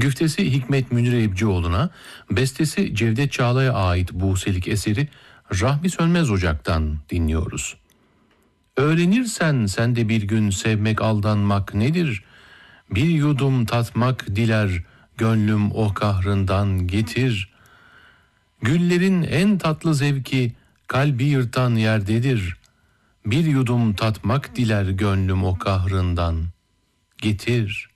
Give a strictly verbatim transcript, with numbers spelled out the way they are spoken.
Güftesi Hikmet Münir Ebcioğlu'na, bestesi Cevdet Çağla'ya ait Buselik eseri Rahmi Sönmez Ocak'tan dinliyoruz. Öğrenirsen sen de bir gün sevmek aldanmak nedir? Bir yudum tatmak diler gönlüm o kahrından getir. Güllerin en tatlı zevki kalbi yırtan yerdedir. Bir yudum tatmak diler gönlüm o kahrından getir.